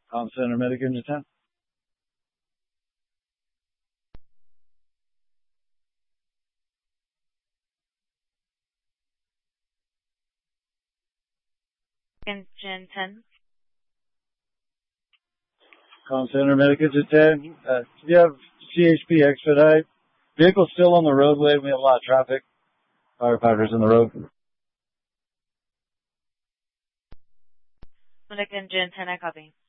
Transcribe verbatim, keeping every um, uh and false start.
Com Center Medic Engine ten. Engine ten. Com Center Medic Engine ten. Uh, you have C H P expedite. Vehicle's still on the roadway. We have a lot of traffic. Firefighters in the road. Medic Engine ten, I copy.